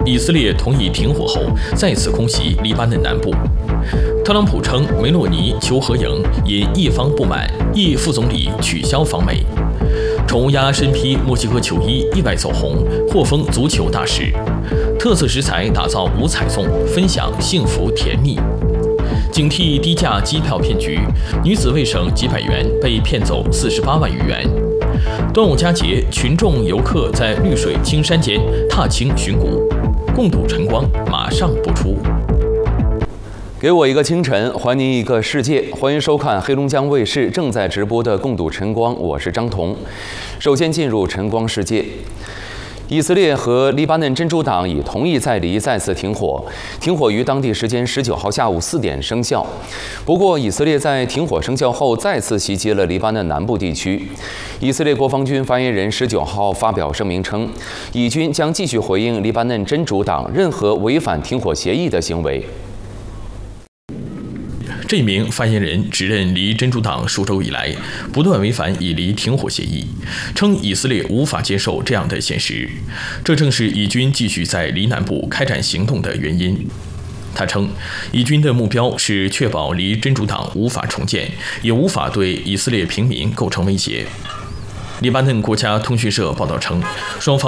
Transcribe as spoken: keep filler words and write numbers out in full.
以色列同意停火后再次空袭黎巴嫩南部。特朗普称梅洛尼求和赢，因一方不满，意副总理取消访美。宠物鸭身披墨西哥球衣意外走红，获封足球大使。特色食材打造五彩粽，分享幸福甜蜜。警惕低价机票骗局，女子未省几百元被骗走四十八万余元。端午佳节，群众游客在绿水青山间踏青寻古。共睹晨光，马上播出。 给我一个清晨，还您一个世界。欢迎收看黑龙江卫视正在直播的《共睹晨光》，我是张彤。首先进入晨光世界。以色列和黎巴嫩真主党已同意在黎再次停火，停火于当地时间十九号下午四点生效。不过，以色列在停火生效后再次袭击了黎巴嫩南部地区。以色列国防军发言人十九号发表声明称，以军将继续回应黎巴嫩真主党任何违反停火协议的行为。 这名发言人指认黎真主党数周以来不断违反以黎停火协议，称以色列无法接受这样的现实，这正是以军继续在黎南部开展行动的原因。他称，以军的目标是确保黎真主党无法重建，也无法对以色列平民构成威胁。黎巴嫩国家通讯社报道称，双方